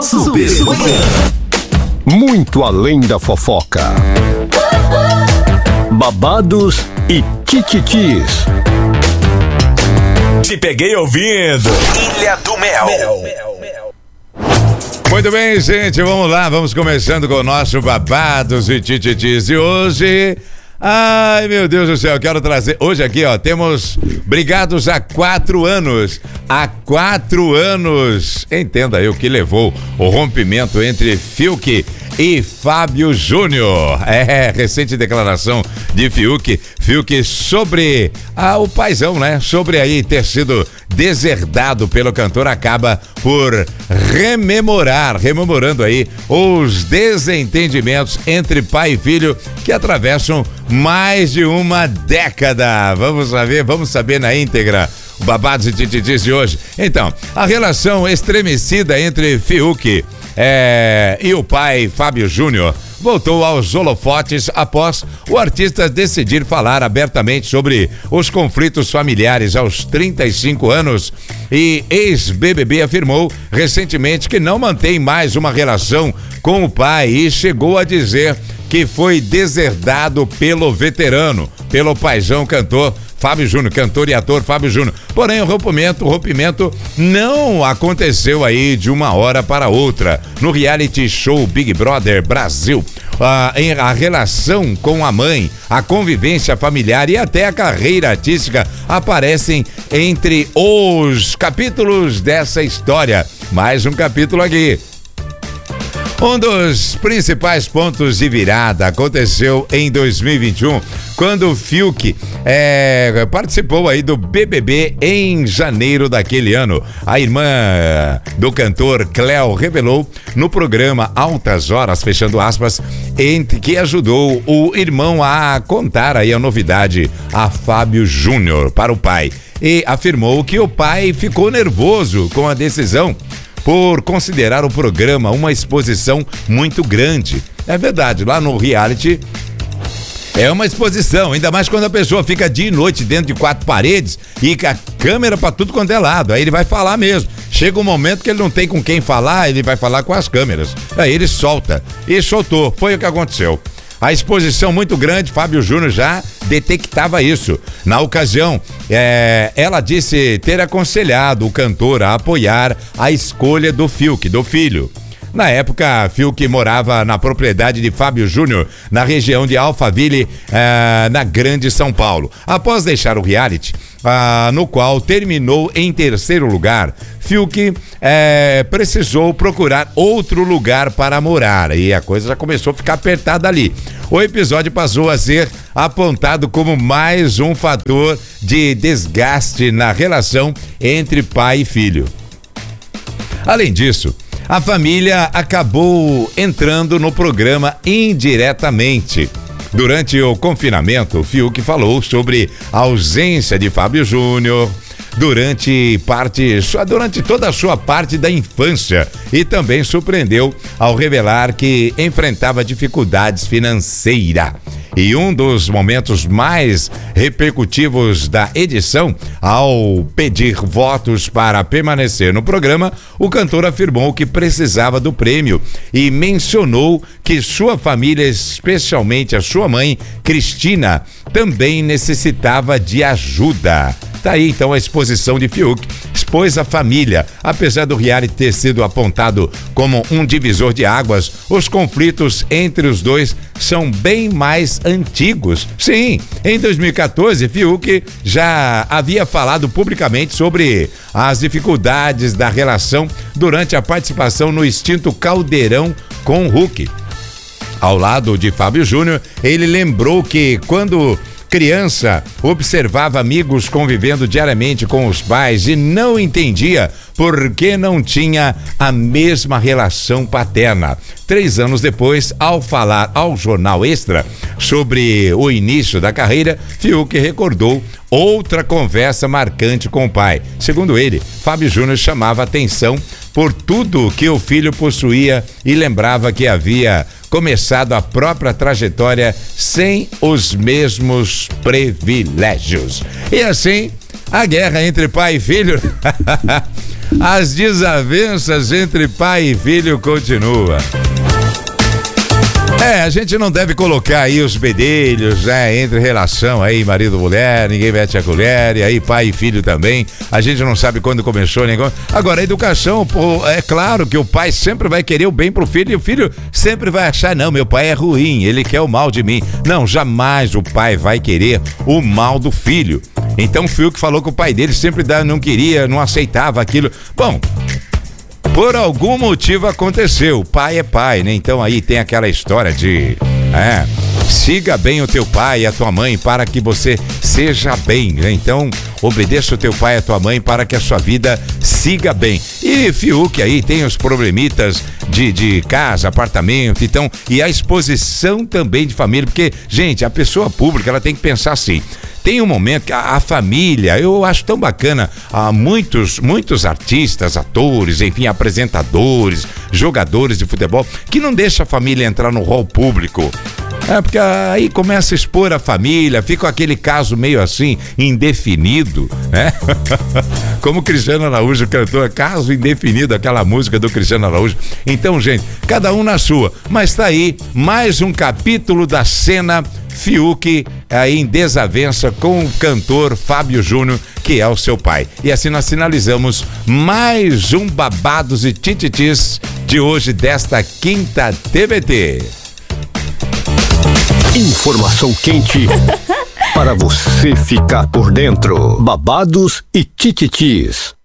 Super Manhã. Muito além da fofoca. Babados e tititis. Te peguei ouvindo Ilha do Mel. Muito bem, gente, vamos lá, vamos começando com o nosso Babados e Tititis de hoje. Ai, meu Deus do céu, quero trazer, hoje aqui, ó, temos brigados há 4 anos. Há 4 anos, entenda aí o que levou o rompimento entre Fiuk e Fábio Júnior. Recente declaração de Fiuk sobre o paizão, né? Sobre aí ter sido deserdado pelo cantor, acaba por rememorando aí os desentendimentos entre pai e filho que atravessam mais de uma década. Vamos saber na íntegra o Babados e Tititis de hoje. Então, a relação estremecida entre Fiuk e o pai Fábio Júnior voltou aos holofotes após o artista decidir falar abertamente sobre os conflitos familiares aos 35 anos. E ex-BBB afirmou recentemente que não mantém mais uma relação com o pai e chegou a dizer que foi deserdado pelo paizão cantor Fábio Júnior, cantor e ator Fábio Júnior. Porém, o rompimento não aconteceu aí de uma hora para outra. No reality show Big Brother Brasil, a relação com a mãe, a convivência familiar e até a carreira artística aparecem entre os capítulos dessa história. Mais um capítulo aqui. Um dos principais pontos de virada aconteceu em 2021, quando o Fiuk participou aí do BBB em janeiro daquele ano. A irmã do cantor, Cleo, revelou no programa Altas Horas, fechando aspas, que ajudou o irmão a contar aí a novidade a Fábio Júnior para o pai. E afirmou que o pai ficou nervoso com a decisão por considerar o programa uma exposição muito grande. É verdade, lá no reality é uma exposição, ainda mais quando a pessoa fica dia e noite dentro de 4 paredes e com a câmera pra tudo quanto é lado. Aí ele vai falar mesmo. Chega um momento que ele não tem com quem falar, ele vai falar com as câmeras. Aí ele solta. E soltou. Foi o que aconteceu. A exposição muito grande, Fábio Júnior já detectava isso. Na ocasião, ela disse ter aconselhado o cantor a apoiar a escolha do Fiuk, do filho. Na época, Fiuk morava na propriedade de Fábio Júnior, na região de Alphaville, na Grande São Paulo. Após deixar o reality, no qual terminou em 3º lugar, Fiuk precisou procurar outro lugar para morar e a coisa já começou a ficar apertada ali. O episódio passou a ser apontado como mais um fator de desgaste na relação entre pai e filho. Além disso, a família acabou entrando no programa indiretamente. Durante o confinamento, o Fiuk falou sobre a ausência de Fábio Júnior durante toda a sua parte da infância e também surpreendeu ao revelar que enfrentava dificuldades financeiras. E um dos momentos mais repercutivos da edição, ao pedir votos para permanecer no programa, o cantor afirmou que precisava do prêmio e mencionou que sua família, especialmente a sua mãe, Cristina, também necessitava de ajuda. Tá aí então a exposição de Fiuk, expôs a família. Apesar do reality ter sido apontado como um divisor de águas, os conflitos entre os dois são bem mais antigos. Sim, em 2014, Fiuk já havia falado publicamente sobre as dificuldades da relação durante a participação no extinto Caldeirão com Hulk. Ao lado de Fábio Júnior, ele lembrou que quando criança, observava amigos convivendo diariamente com os pais e não entendia por que não tinha a mesma relação paterna. 3 anos depois, ao falar ao Jornal Extra sobre o início da carreira, Fiuk recordou outra conversa marcante com o pai. Segundo ele, Fábio Júnior chamava atenção por tudo que o filho possuía e lembrava que havia começado a própria trajetória sem os mesmos privilégios. E assim, a guerra entre pai e filho As desavenças entre pai e filho continuam. A gente não deve colocar aí os bedelhos, né, entre relação aí marido e mulher, ninguém mete a colher, e aí pai e filho também, a gente não sabe quando começou, nem quando. Agora, a educação, pô, é claro que o pai sempre vai querer o bem pro filho, e o filho sempre vai achar, não, meu pai é ruim, ele quer o mal de mim. Não, jamais o pai vai querer o mal do filho. Então o Fiuk falou que o pai dele sempre não queria, não aceitava aquilo. Bom, por algum motivo aconteceu, pai é pai, né? Então aí tem aquela história de, siga bem o teu pai e a tua mãe para que você seja bem, né? Então, obedeça o teu pai e a tua mãe para que a sua vida siga bem. E Fiuk aí tem os problemitas de casa, apartamento, então, e a exposição também de família, porque, gente, a pessoa pública, ela tem que pensar assim. Tem um momento que a família, eu acho tão bacana, muitos artistas, atores, enfim, apresentadores, jogadores de futebol, que não deixa a família entrar no hall público. Porque aí começa a expor a família, fica aquele caso meio assim, indefinido, né? Como o Cristiano Araújo cantou, caso indefinido, aquela música do Cristiano Araújo. Então, gente, cada um na sua, mas tá aí mais um capítulo da cena Fiuk aí em desavença com o cantor Fábio Júnior, que é o seu pai. E assim nós finalizamos mais um Babados e Tititis de hoje, desta quinta TBT. Informação quente para você ficar por dentro. Babados e Tititis.